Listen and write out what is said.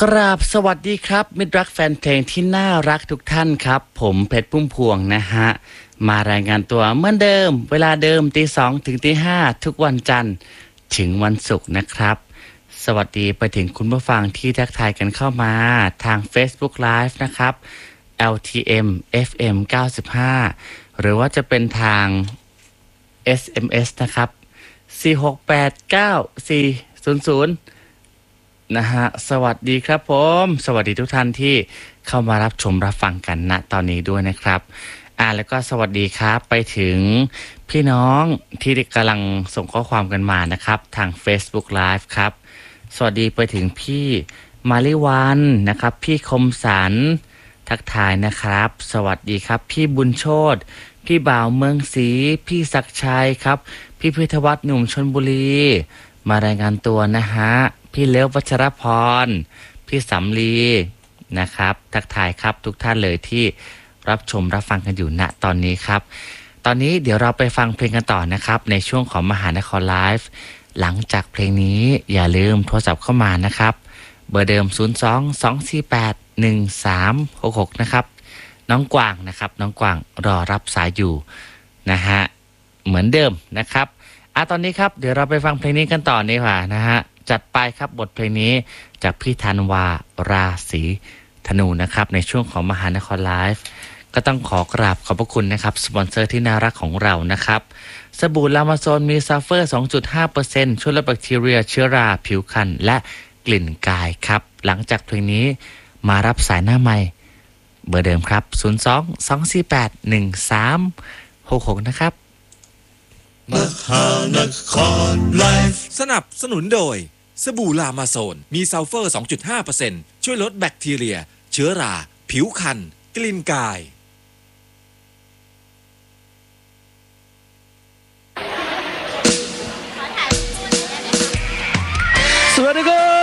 กราบสวัสดีครับมิตรรักแฟนเพลงที่น่ารักทุกท่านครับผมเพชรพุ่มพวงนะฮะมารายงานตัวเหมือนเดิมเวลาเดิมตี 2 ถึงตี 5ทุกวันจันทร์ถึงวันศุกร์นะครับสวัสดีไปถึงคุณผู้ฟังที่ทักทายกันเข้ามาทาง Facebook Live นะครับ LTM FM 95หรือว่าจะเป็นทาง SMS นะครับ4689400นะฮะสวัสดีครับผมสวัสดีทุกท่านที่เข้ามารับชมรับฟังกันณตอนนี้ด้วยนะครับแล้วก็สวัสดีครับไปถึงพี่น้องที่กำลังส่งข้อความกันมานะครับทาง Facebook Live ครับสวัสดีไปถึงพี่มาริวันนะครับพี่คมสันทักทายนะครับสวัสดีครับพี่บุญโชติพี่บ่าวเมืองศรีพี่ศักดิ์ชัยครับพี่พิทวัฒน์หนุ่มชลบุรีมารายงานตัวนะฮะพี่เลี้ยววัชรพรพี่สำลีนะครับทักทายครับทุกท่านเลยที่รับชมรับฟังกันอยู่ณตอนนี้ครับตอนนี้เดี๋ยวเราไปฟังเพลงกันต่อนะครับในช่วงของมหานครไลฟ์หลังจากเพลงนี้อย่าลืมโทรศัพท์เข้ามานะครับเบอร์เดิม02-248-1366นะครับน้องกวางนะครับน้องกวางรอรับสายอยู่นะฮะเหมือนเดิมนะครับตอนนี้ครับเดี๋ยวเราไปฟังเพลงนี้กันต่อนี่ค่ะนะฮะจัดไปครับบทเพลงนี้จากพี่ธันวาราศีธนูนะครับในช่วงของมหานครไลฟ์ก็ต้องขอกราบขอบพระคุณนะครับสปอนเซอร์ที่น่ารักของเรานะครับสบู่ลามาโซนมีซัลเฟอร์ 2.5% ช่วยลดแบคทีเรียเชื้อราผิวพรรณและกลิ่นกายครับหลังจากเพลงนี้มารับสายหน้าไมค์เบอร์เดิมครับ02-248-1366นะครับมหานครไลฟ์สนับสนุนโดยสบู่ลามาโซนมีซัลเฟอร์ 2.5% ช่วยลดแบคทีเรียเชื้อราผิวพรรณกลิ่นกายสวัสดีครับ